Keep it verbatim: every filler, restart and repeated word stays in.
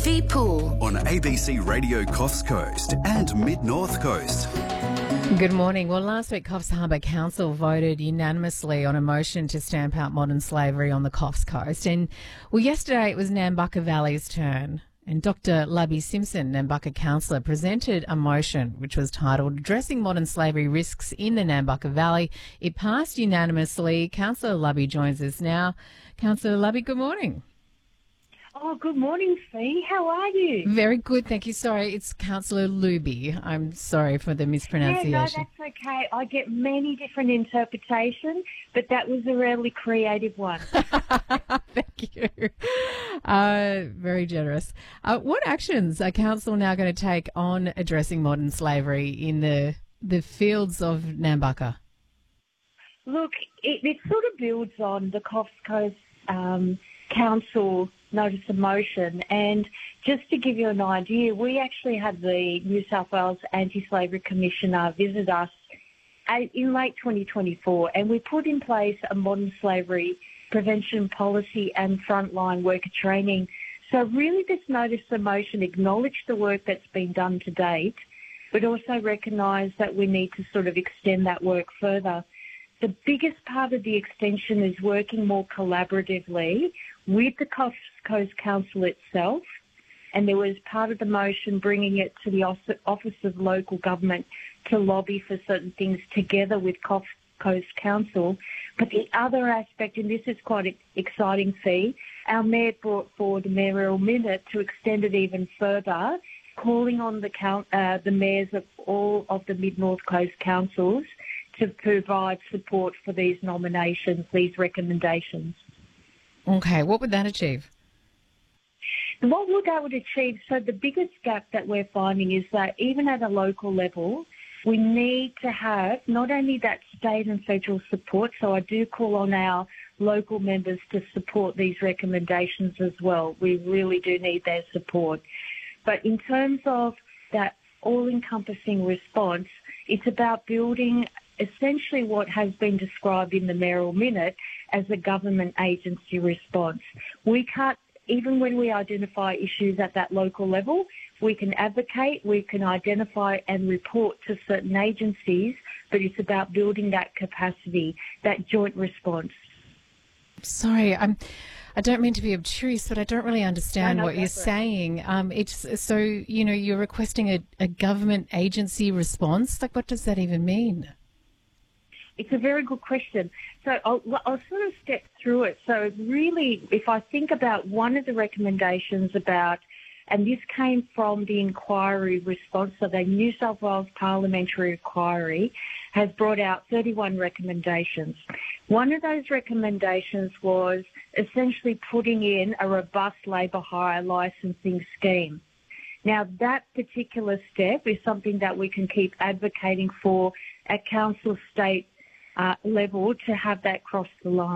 Sophie Poole on A B C Radio Coffs Coast and Mid-North Coast. Good morning. Well, last week Coffs Harbour Council voted unanimously on a motion to stamp out modern slavery on the Coffs Coast. And, well, yesterday it was Nambucca Valley's turn. And Doctor Lubby Simpson, Nambucca councillor, presented a motion which was titled Addressing Modern Slavery Risks in the Nambucca Valley. It passed unanimously. Councillor Lubby joins us now. Councillor Lubby, good morning. Oh, good morning, Fee. How are you? Very good, thank you. Sorry, it's Councillor Luby. I'm sorry for the mispronunciation. Yeah, no, that's okay. I get many different interpretations, but that was a really creative one. Thank you. Uh, very generous. Uh, what actions are council now going to take on addressing modern slavery in the the fields of Nambucca? Look, it, it sort of builds on the Coffs Coast um, Council notice of motion, and just to give you an idea, we actually had the New South Wales Anti-Slavery Commissioner visit us in late twenty twenty-four, and we put in place a modern slavery prevention policy and frontline worker training. So really this notice of motion acknowledged the work that's been done to date, but also recognised that we need to sort of extend that work further. The biggest part of the extension is working more collaboratively with the Coffs Coast Council itself, and there was part of the motion bringing it to the Office of Local Government to lobby for certain things together with Coffs Coast Council. But the other aspect, and this is quite an exciting, Fee, our Mayor brought forward the Mayoral Minute to extend it even further, calling on the, count, uh, the mayors of all of the Mid-North Coast councils to provide support for these nominations, these recommendations. Okay, what would that achieve? What would that would achieve? So the biggest gap that we're finding is that even at a local level, we need to have not only that state and federal support, so I do call on our local members to support these recommendations as well. We really do need their support. But in terms of that all-encompassing response, it's about building essentially what has been described in the Mayoral Minute as a government agency response. We can't, even when we identify issues at that local level, we can advocate, we can identify and report to certain agencies, but it's about building that capacity, that joint response. Sorry, I'm, I don't mean to be obtuse, but I don't really understand no, no, what you're saying. Um, it's so, you know, you're requesting a, a government agency response. Like, what does that even mean? It's a very good question. So I'll, I'll sort of step through it. So really, if I think about one of the recommendations about, and this came from the inquiry response, so the New South Wales Parliamentary Inquiry has brought out thirty-one recommendations. One of those recommendations was essentially putting in a robust labour hire licensing scheme. Now, that particular step is something that we can keep advocating for at council state uh, level to have that cross the line.